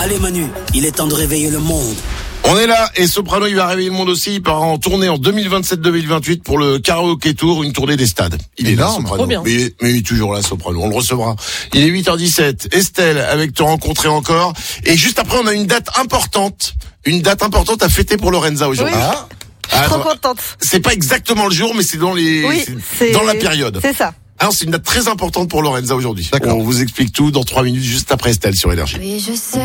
Allez Manu, il est temps de réveiller le monde. On est là et Soprano il va réveiller le monde aussi. Il part en tournée en 2027-2028 pour le Karaoke Tour, une tournée des stades. Il est là, Soprano. Trop bien. Mais il est toujours là, Soprano. On le recevra. Il est 8h17. Estelle avec Te rencontrer encore. Et juste après, on a une date importante à fêter pour Lorenza aujourd'hui. Oui. Ah, Trop contente. c'est pas exactement le jour, mais c'est dans dans la période. C'est ça. Alors c'est une date très importante pour Lorenza aujourd'hui. D'accord. On vous explique tout dans 3 minutes juste après Estelle sur Énergie. Oui, je sais.